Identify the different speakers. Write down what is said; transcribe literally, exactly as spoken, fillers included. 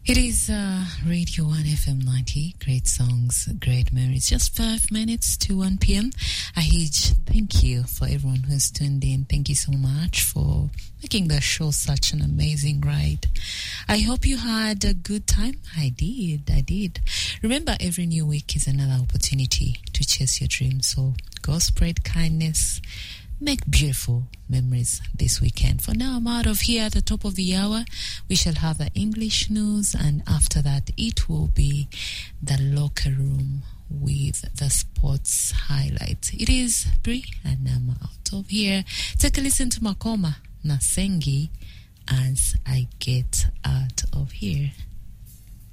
Speaker 1: It is uh, Radio one F M ninety. Great songs, great memories. Just five minutes to one p.m. A huge thank you for everyone who's tuned in. Thank you so much for making the show such an amazing ride. I hope you had a good time. I did, I did. Remember, every new week is another opportunity to chase your dreams. So go spread kindness. Make beautiful memories this weekend. For now, I'm out of here at the top of the hour. We shall have the English news, and after that, it will be the locker room with the sports highlights. It is Bri, and I'm out of here. Take a listen to Makoma Nasengi as I get out of here.